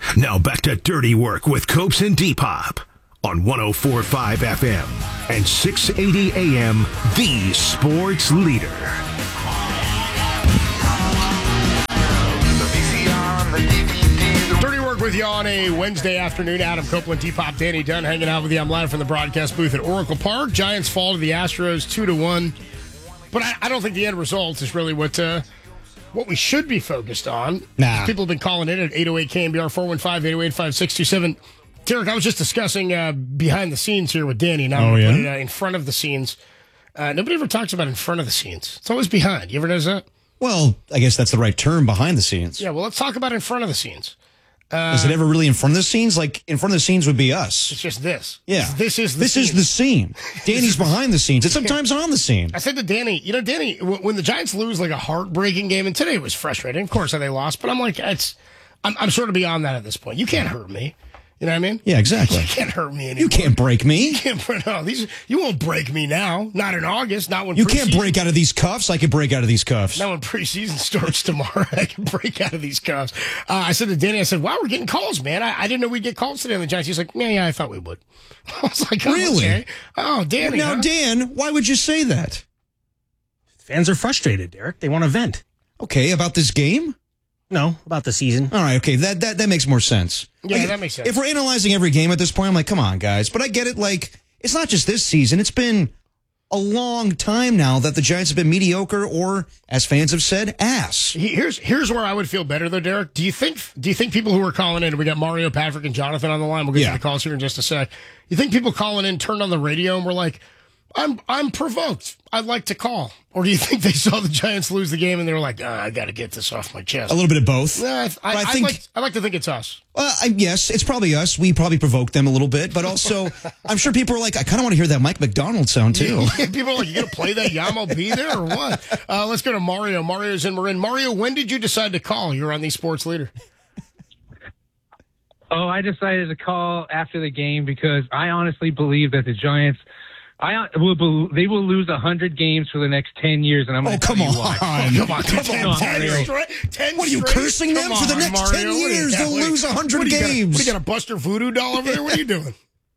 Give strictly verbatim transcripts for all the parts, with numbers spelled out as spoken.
Now back to Dirty Work with Copes and Depop on one oh four point five F M and six eighty A M, the sports leader. Dirty Work with you on a Wednesday afternoon. Adam Copeland, Depop, Danny Dunn hanging out with you. I'm live from the broadcast booth at Oracle Park. Giants fall to the Astros two to one. But I, I don't think the end result is really what uh, what we should be focused on. Nah. People have been calling in at eight oh eight K M B R, four one five, eight oh eight, five six two seven. Derek, I was just discussing uh, behind the scenes here with Danny. Now oh, we yeah? put it uh, in front of the scenes. Uh, nobody ever talks about in front of the scenes. It's always behind. You ever notice that? Well, I guess that's the right term, behind the scenes. Yeah, well, let's talk about in front of the scenes. Uh, is it ever really in front of the scenes? Like, in front of the scenes would be us. It's just this. Yeah. This is the This scene. is the scene. Danny's behind the scenes. It's sometimes on the scene. I said to Danny, you know, Danny, w- when the Giants lose like a heartbreaking game, and today was frustrating. Of course, they lost, but I'm like, it's, I'm, I'm sort of beyond that at this point. You can't hurt me. You know what I mean? Yeah, exactly. You can't hurt me anymore. You can't break me. You can't, no, these, you won't break me now. Not in August. Not when You preseason- can't break out of these cuffs. I can break out of these cuffs. Not when preseason starts tomorrow. I can break out of these cuffs. Uh, I said to Danny, I said, wow, we're getting calls, man. I, I didn't know we'd get calls today on the Giants. He's like, yeah, yeah, I thought we would. I was like, oh, Really? okay. Oh, Danny. Now, huh? Dan, why would you say that? Fans are frustrated, Derek. They want to vent. Okay, about this game? No, about the season. All right, okay, that that, that makes more sense. Yeah, Like, that makes sense. If we're analyzing every game at this point, I'm like, come on, guys. But I get it, like, it's not just this season. It's been a long time now that the Giants have been mediocre or, as fans have said, ass. He- Here's here's where I would feel better though, Derek. Do you think do you think people who are calling in, we got Mario, Patrick, and Jonathan on the line. We'll get Yeah. to the calls here in just a sec. You think people calling in turned on the radio and were like, I'm I'm provoked. I'd like to call. Or do you think they saw the Giants lose the game and they were like, ah, I got to get this off my chest? A little bit of both. Nah, I, I, But I I, think- like, I like to think it's us. Well, I, yes, it's probably us. We probably provoked them a little bit, but also, I'm sure people are like, I kind of want to hear that Mike McDonald sound too. People are like, you going to play that Yamo B there or what? Uh, let's go to Mario. Mario's in Marin. Mario, when did you decide to call? You're on the Sports Leader. Oh, I decided to call after the game because I honestly believe that the Giants, I will, bel- they will lose a hundred games for the next ten years, and I'm going Oh, to come tell on. you why. Come on, Come ten, on, ten Mario. straight, ten What are you straight? cursing them? Come For the on, next Mario. ten What are you- years, they'll what are you- lose one hundred what do you got, games. What do you got, a Buster Voodoo doll over there? What are you doing?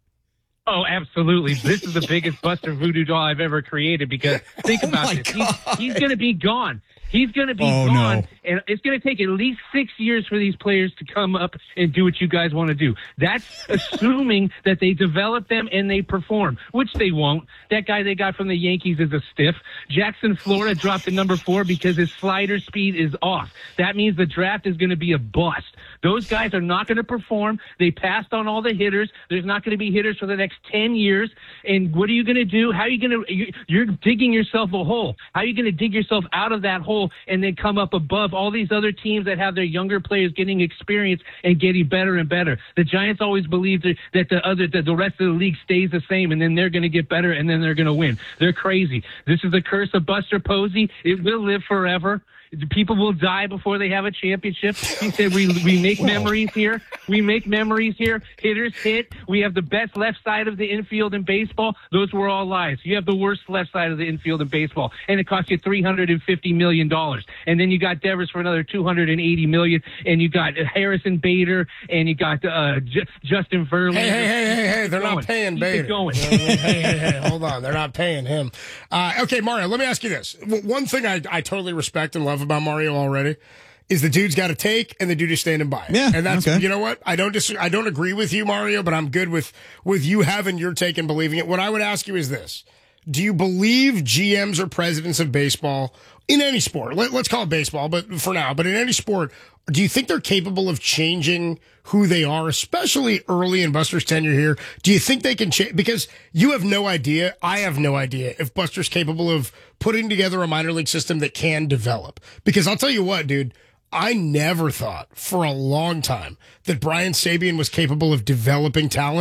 Oh, absolutely. This is the biggest Buster Voodoo doll I've ever created because think Oh, about my this. God. He's, he's going to be gone. He's going to be Oh, gone, no. and it's going to take at least six years for these players to come up and do what you guys want to do. That's assuming that they develop them and they perform, which they won't. That guy they got from the Yankees is a stiff. Jackson Florida dropped to number four because his slider speed is off. That means the draft is going to be a bust. Those guys are not going to perform. They passed on all the hitters. There's not going to be hitters for the next ten years. And what are you going to do? How are you going to – you're digging yourself a hole. How are you going to dig yourself out of that hole and then come up above all these other teams that have their younger players getting experience and getting better and better? The Giants always believe that, that the other that the rest of the league stays the same, and then they're going to get better, and then they're going to win. They're crazy. This is the curse of Buster Posey. It will live forever. People will die before they have a championship. He said, we we make memories here. We make memories here. Hitters hit. We have the best left side of the infield in baseball. Those were all lies. You have the worst left side of the infield in baseball, and it cost you three hundred fifty million dollars. And then you got Devers for another two hundred eighty million dollars, and you got Harrison Bader, and you got uh, J- Justin Verlander. Hey, hey, hey, hey, hey, they're Keep not going. paying Keep Bader. it going. hey, hey, hey, hold on. They're not paying him. Uh, okay, Mario, let me ask you this. W- One thing I, I totally respect and love about Mario already is the dude's got to take and the dude is standing by it. Yeah, and that's, okay. you know what? I don't dis- I don't agree with you, Mario, but I'm good with, with you having your take and believing it. What I would ask you is this. Do you believe G Ms or presidents of baseball in any sport? Let, let's call it baseball, but for now, but in any sport, do you think they're capable of changing who they are, especially early in Buster's tenure here? Do you think they can change? Because you have no idea. I have no idea if Buster's capable of putting together a minor league system that can develop. Because I'll tell you what, dude, I never thought for a long time that Brian Sabian was capable of developing talent.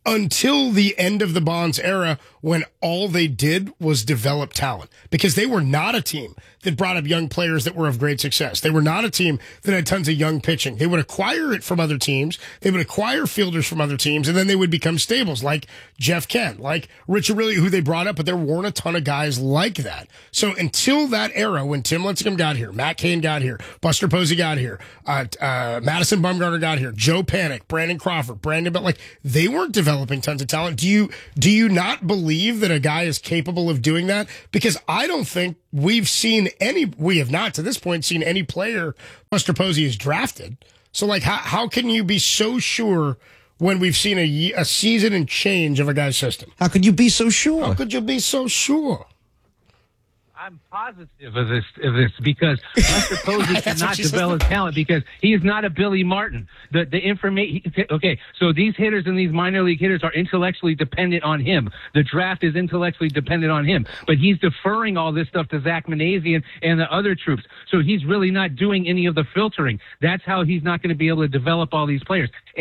until the end of the Bonds era when all they did was develop talent because they were not a team that brought up young players that were of great success. They were not a team that had tons of young pitching. They would acquire it from other teams. They would acquire fielders from other teams, and then they would become stables like Jeff Kent, like Rich Aurelio, who they brought up, but there weren't a ton of guys like that. So until that era, when Tim Lincecum got here, Matt Cain got here, Buster Posey got here, uh, uh, Madison Bumgarner got here, Joe Panik, Brandon Crawford, Brandon, but like they weren't developing tons of talent. Do you do you not believe that a guy is capable of doing that? Because I don't think we've seen any, we have not to this point seen any player Buster Posey has drafted. So like, how how can you be so sure when we've seen a, a season and change of a guy's system? How could you be so sure? How could you be so sure? I'm positive of this, of this because Buster Posey cannot develop talent because he is not a Billy Martin. The the information. Okay, so these hitters and these minor league hitters are intellectually dependent on him. The draft is intellectually dependent on him, but he's deferring all this stuff to Zach Manassian and the other troops. So he's really not doing any of the filtering. That's how he's not going to be able to develop all these players.